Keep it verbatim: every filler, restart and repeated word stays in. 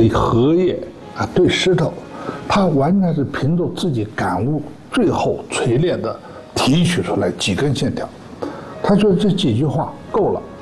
对荷叶啊，对石头，他完全是凭着自己感悟，最后锤炼的提取出来几根线条。他说这几句话够了。